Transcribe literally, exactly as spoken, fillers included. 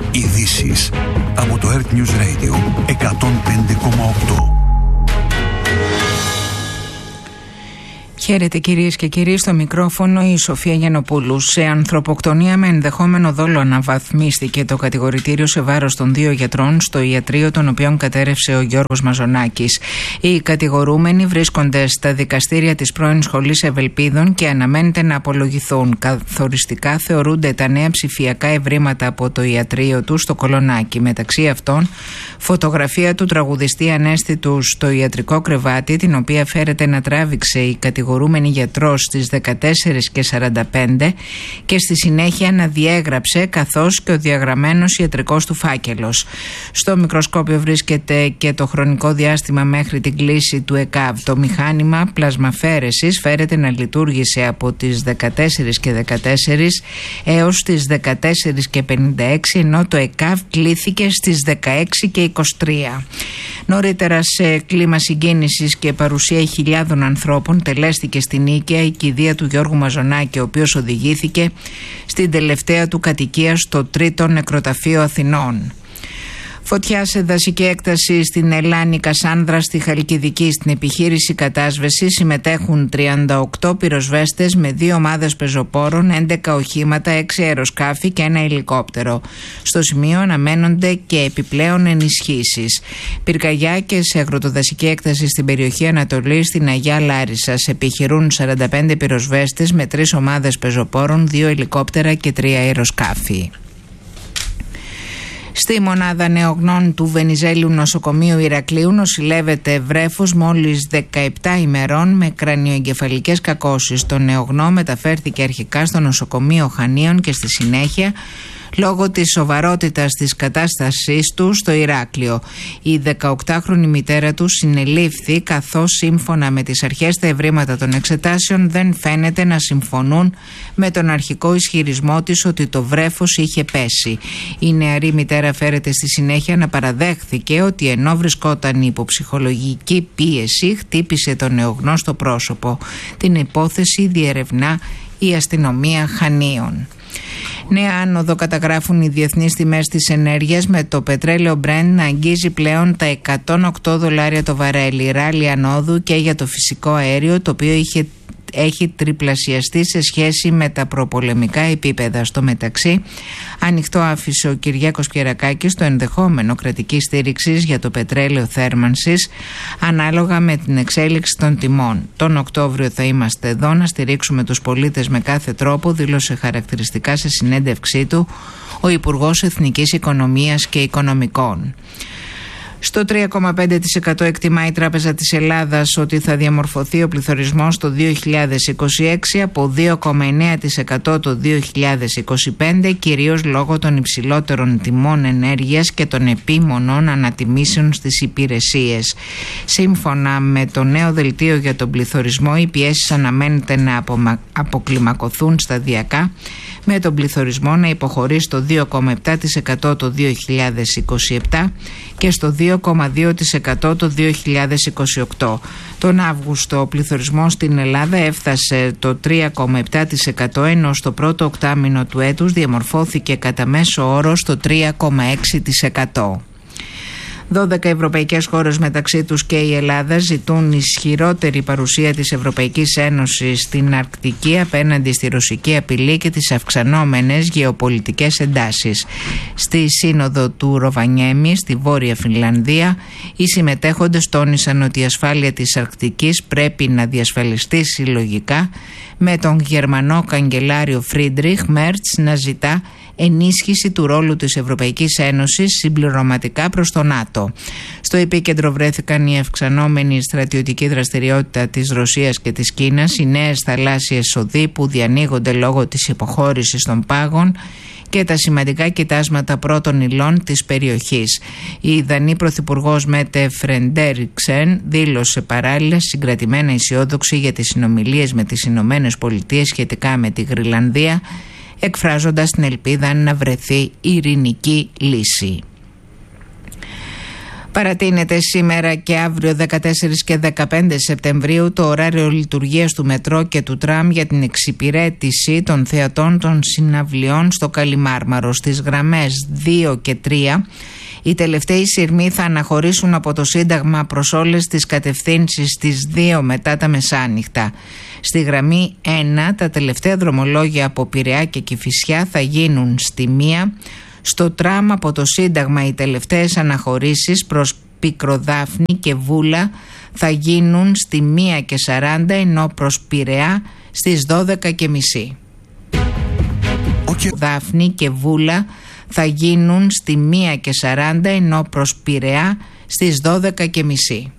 Ειδήσεις από το Earth News Radio εκατόν πέντε κόμμα οκτώ. Χαίρετε κυρίες και κύριοι, στο μικρόφωνο η Σοφία Γιαννοπούλου. Σε ανθρωποκτονία με ενδεχόμενο δόλο αναβαθμίστηκε το κατηγορητήριο σε βάρος των δύο γιατρών στο ιατρείο των οποίων κατέρευσε ο Γιώργος Μαζονάκης. Οι κατηγορούμενοι βρίσκονται στα δικαστήρια της πρώην Σχολής Ευελπίδων και αναμένεται να απολογηθούν. Καθοριστικά θεωρούνται τα νέα ψηφιακά ευρήματα από το ιατρείο του στο Κολονάκι. Μεταξύ αυτών, φωτογραφία του τραγουδιστή ανέστητου στο ιατρικό κρεβάτι, την οποία φέρεται να τράβηξε η κατηγορούμενη γιατρός στις δεκατέσσερις και σαράντα πέντε και στη συνέχεια να διέγραψε, καθώς και ο διαγραμμένος ιατρικός του φάκελος. Στο μικροσκόπιο βρίσκεται και το χρονικό διάστημα μέχρι την κλίση του ΕΚΑΒ. Το μηχάνημα πλασμαφέρεσης φέρεται να λειτουργήσε από τις δεκατέσσερις και δεκατέσσερις έως τις δεκατέσσερις και πενήντα έξι, ενώ το ΕΚΑΒ κλήθηκε στις δεκαέξι και είκοσι τρία. Νωρίτερα, σε κλίμα συγκίνησης και παρουσία χιλιάδων ανθρώπων, τελέστηκε στην Νίκαια η κηδεία του Γιώργου Μαζονάκη, ο οποίος οδηγήθηκε στην τελευταία του κατοικία στο τρίτο νεκροταφείο Αθηνών. Φωτιά σε δασική έκταση στην Ελλάνη Κασάνδρα στη Χαλκιδική. Στην επιχείρηση κατάσβεσης συμμετέχουν τριάντα οκτώ πυροσβέστες με δύο ομάδες πεζοπόρων, έντεκα οχήματα, έξι αεροσκάφη και ένα ελικόπτερο. Στο σημείο αναμένονται και επιπλέον ενισχύσεις. Πυρκαγιά και σε αγροτοδασική έκταση στην περιοχή Ανατολή στην Αγιά Λάρισσας. Επιχειρούν σαράντα πέντε πυροσβέστες με τρεις ομάδες πεζοπόρων, δύο ελικόπτερα και τρία αεροσκάφη. Στη μονάδα νεογνών του Βενιζέλιου Νοσοκομείου Ηρακλείου νοσηλεύεται βρέφος μόλις δεκαεπτά ημερών με κρανιοεγκεφαλικές κακώσεις. Το νεογνώ μεταφέρθηκε αρχικά στο νοσοκομείο Χανίων και στη συνέχεια, λόγω της σοβαρότητας της κατάστασής του, στο Ηράκλειο. Η δεκαοκτάχρονη μητέρα του συνελήφθη, καθώς σύμφωνα με τις αρχές τα ευρήματα των εξετάσεων δεν φαίνεται να συμφωνούν με τον αρχικό ισχυρισμό της ότι το βρέφος είχε πέσει. Η νεαρή μητέρα φέρεται στη συνέχεια να παραδέχθηκε ότι ενώ βρισκόταν υπό ψυχολογική πίεση χτύπησε τον νεογνώ στο πρόσωπο. Την υπόθεση διερευνά η αστυνομία Χανίων. Νέα άνοδο καταγράφουν οι διεθνείς τιμές της ενέργειας, με το πετρέλαιο Brent να αγγίζει πλέον τα εκατόν οκτώ δολάρια το βαρέλι. Ράλι ανόδου και για το φυσικό αέριο, το οποίο είχε έχει τριπλασιαστεί σε σχέση με τα προπολεμικά επίπεδα. Στο μεταξύ, ανοιχτό άφησε ο Κυριάκος Πιερακάκης το ενδεχόμενο κρατικής στήριξης για το πετρέλαιο θέρμανσης ανάλογα με την εξέλιξη των τιμών. Τον Οκτώβριο θα είμαστε εδώ να στηρίξουμε τους πολίτες με κάθε τρόπο, δήλωσε χαρακτηριστικά σε συνέντευξή του ο Υπουργός Εθνικής Οικονομίας και Οικονομικών. Στο τρία κόμμα πέντε τοις εκατό εκτιμά η Τράπεζα της Ελλάδας ότι θα διαμορφωθεί ο πληθωρισμός το δύο χιλιάδες είκοσι έξι από δύο κόμμα εννέα τοις εκατό το δύο χιλιάδες είκοσι πέντε, κυρίως λόγω των υψηλότερων τιμών ενέργειας και των επίμονων ανατιμήσεων στις υπηρεσίες. Σύμφωνα με το νέο δελτίο για τον πληθωρισμό, οι πιέσεις αναμένεται να αποκλιμακωθούν σταδιακά, με τον πληθωρισμό να υποχωρεί στο δύο κόμμα επτά τοις εκατό το δύο χιλιάδες είκοσι επτά και στο δύο κόμμα δύο τοις εκατό το δύο χιλιάδες είκοσι οκτώ. Τον Αύγουστο ο πληθωρισμός στην Ελλάδα έφτασε το τρία κόμμα επτά τοις εκατό, ενώ στο πρώτο οκτάμηνο του έτους διαμορφώθηκε κατά μέσο όρο στο τρία κόμμα έξι τοις εκατό. δώδεκα ευρωπαϊκές χώρες, μεταξύ τους και η Ελλάδα, ζητούν ισχυρότερη παρουσία της Ευρωπαϊκής Ένωσης στην Αρκτική απέναντι στη ρωσική απειλή και τις αυξανόμενες γεωπολιτικές εντάσεις. Στη σύνοδο του Ροβανιέμι στη Βόρεια Φινλανδία, οι συμμετέχοντες τόνισαν ότι η ασφάλεια της Αρκτικής πρέπει να διασφαλιστεί συλλογικά, με τον Γερμανό καγκελάριο Φρίντριχ Μέρτς να ζητά ενίσχυση του ρόλου της Ευρωπαϊκής Ένωσης συμπληρωματικά προς το ΝΑΤΟ. Στο επίκεντρο βρέθηκαν η αυξανόμενη στρατιωτική δραστηριότητα της Ρωσίας και της Κίνας, οι νέες θαλάσσιες οδοί που διανοίγονται λόγω της υποχώρησης των πάγων και τα σημαντικά κοιτάσματα πρώτων υλών της περιοχής. Η Δανή Πρωθυπουργός Μέτε Φρεντέρικσεν δήλωσε παράλληλα συγκρατημένα αισιόδοξη για τις συνομιλίες με τις Ηνωμένες Πολιτείες σχετικά με τη Γροιλανδία, εκφράζοντας την ελπίδα να βρεθεί ειρηνική λύση. Παρατείνεται σήμερα και αύριο δεκατέσσερις και δεκαπέντε Σεπτεμβρίου το ωράριο λειτουργίας του μετρό και του τραμ για την εξυπηρέτηση των θεατών των συναυλιών στο Καλιμάρμαρο. Στις γραμμές δύο και τρία οι τελευταίοι σειρμοί θα αναχωρήσουν από το Σύνταγμα προς όλες τις κατευθύνσεις στις δύο μετά τα μεσάνυχτα. Στη γραμμή ένα τα τελευταία δρομολόγια από Πειραιά και Κηφισιά θα γίνουν στη μία. Στο τραμ από το Σύνταγμα οι τελευταίες αναχωρήσεις προς Πικροδάφνη και Βούλα θα γίνουν στη μία και σαράντα, ενώ προς Πειραιά στις δώδεκα και μισή. Okay. Δάφνη και Βούλα θα γίνουν στη μία και σαράντα, ενώ προς Πειραιά στις δώδεκα και μισή.